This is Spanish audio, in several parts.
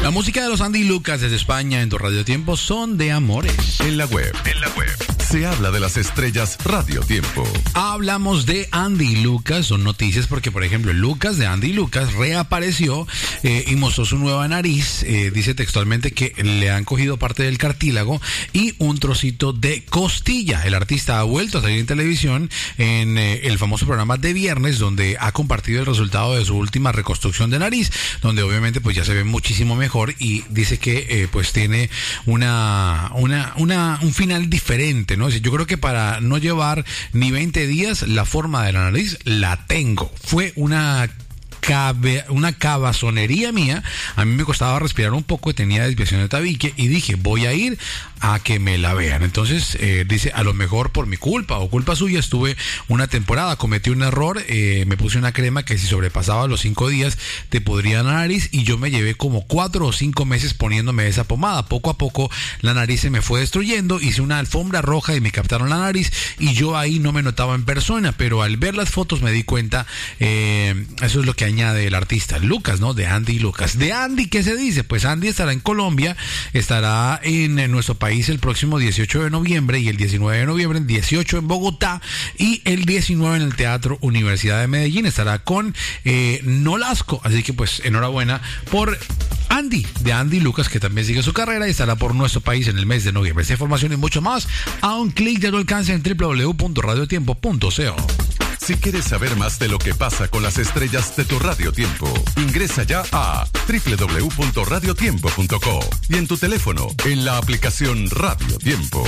La música de los Andy Lucas desde España en tu Radio Tiempo son de amores. En la web se habla de las estrellas Radio Tiempo. Hablamos de Andy Lucas, son noticias porque, por ejemplo, Lucas de Andy Lucas reapareció y mostró su nueva nariz. Dice textualmente que le han cogido parte del cartílago y un trocito de costilla. El artista ha vuelto a salir en televisión en el famoso programa de viernes, donde ha compartido el resultado de su última reconstrucción de nariz, donde obviamente pues ya se ve muchísimo mejor y dice que pues tiene un final diferente, ¿no? Yo creo que para no llevar ni 20 días la forma de la nariz la tengo. Fue una cabazonería mía. A mí me costaba respirar un poco, tenía desviación de tabique y dije, voy a ir a que me la vean. Entonces dice, a lo mejor por mi culpa o culpa suya estuve una temporada, cometí un error, me puse una crema que si sobrepasaba los 5 días te podría la nariz y yo me llevé como 4 o 5 meses poniéndome esa pomada. Poco a poco la nariz se me fue destruyendo, hice una alfombra roja y me captaron la nariz y yo ahí no me notaba en persona, pero al ver las fotos me di cuenta, eso es lo que añade el artista Lucas, ¿no? De Andy Lucas. ¿De Andy qué se dice? Pues Andy estará en Colombia, estará en nuestro país el próximo 18 de noviembre y el 19 de noviembre, el 18 en Bogotá y el 19 en el Teatro Universidad de Medellín. Estará con Nolasco, así que pues enhorabuena por Andy, de Andy Lucas, que también sigue su carrera y estará por nuestro país en el mes de noviembre. Esta información y mucho más a un clic de tu alcance en www.radiotiempo.co. Si quieres saber más de lo que pasa con las estrellas de tu Radio Tiempo, ingresa ya a www.radiotiempo.co y en tu teléfono, en la aplicación Radio Tiempo.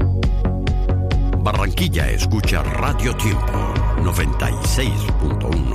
Barranquilla escucha Radio Tiempo 96.1.